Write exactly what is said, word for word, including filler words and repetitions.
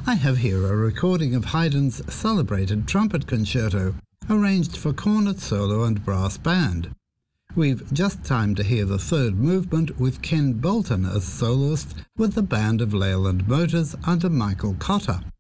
I have here a recording of Haydn's celebrated trumpet concerto, arranged for cornet solo and brass band. We've just time to hear the third movement with Ken Bolton as soloist with the band of Leyland Motors under Michael Cotter.